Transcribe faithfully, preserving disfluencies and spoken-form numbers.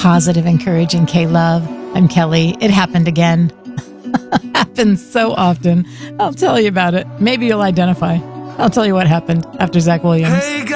positive, encouraging K-Love. I'm Kelly. It happened again. Happens so often. I'll tell you about it. Maybe you'll identify. I'll tell you what happened after Zach Williams. Hey,